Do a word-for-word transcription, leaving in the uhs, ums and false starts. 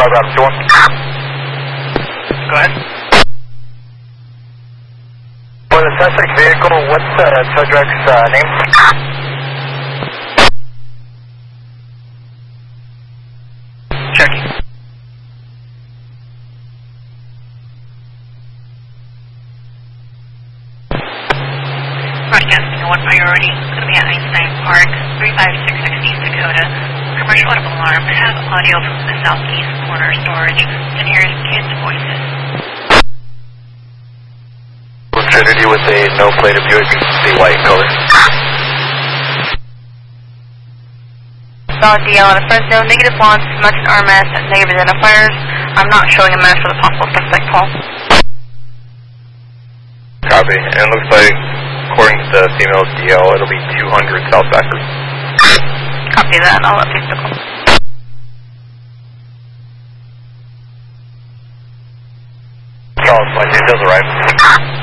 Bravo, two one. Go ahead. For the suspect vehicle, what's the tow truck's uh, name? Checking. Broadcasting one priority. It's going to be at Einstein Park, three five six six East Dakota. Commercial audible alarm. Have audio from the southeast corner storage to nearest kids' voices. Trinity with a no plate of Buick, the white color. Solid D L on a Fresno, negative one, much an R M S, negative identifiers. I'm not showing a match for the possible suspect call. Copy. And it looks like, according to the female's D L, it'll be two hundred South Backers. Copy that, I'll update the call. Solid, my details arrived.